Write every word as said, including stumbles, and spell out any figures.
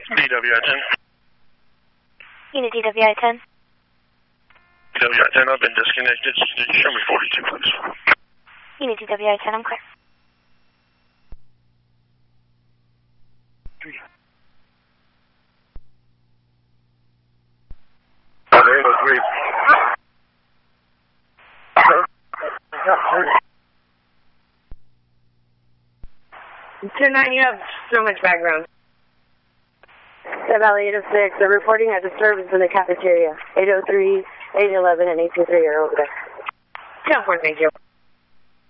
D W I ten. Unit D W I ten. D W I ten, I've been disconnected. Show me forty-two, please. Unit D W I ten, I'm clear. two nine, you have so much background. Valley eight oh six, they're reporting a disturbance in the cafeteria. eight oh three, eight eleven, and eight two three are over there. ten four, thank you.